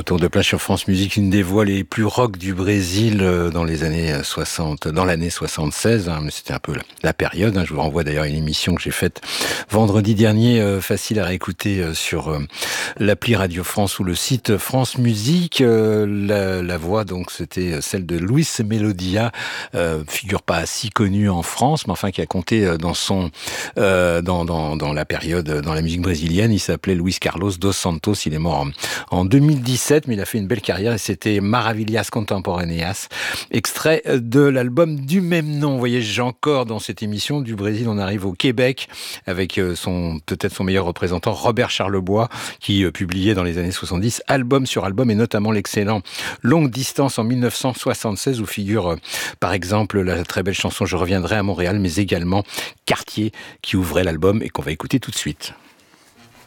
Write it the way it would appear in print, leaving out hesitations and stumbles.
Retour de plage sur France Musique, une des voix les plus rock du Brésil dans les années 60, dans l'année 76, mais c'était un peu la période. Je vous renvoie d'ailleurs à une émission que j'ai faite vendredi dernier, facile à réécouter sur l'appli Radio France ou le site France Musique. La voix, donc, c'était celle de Luis Melodia, figure pas si connue en France, mais enfin qui a compté dans la période, dans la musique brésilienne. Il s'appelait Luis Carlos dos Santos. Il est mort en 2017, mais il a fait une belle carrière et c'était Maravilhas Contemporâneas, extrait de l'album du même nom. Vous voyez, j'ai encore dans cette émission du Brésil, on arrive au Québec avec peut-être son meilleur représentant, Robert Charlebois, qui publiait dans les années 70 album sur album, et notamment l'excellent Longue Distance en 1976 où figure par exemple la très belle chanson Je reviendrai à Montréal, mais également Quartier qui ouvrait l'album et qu'on va écouter tout de suite.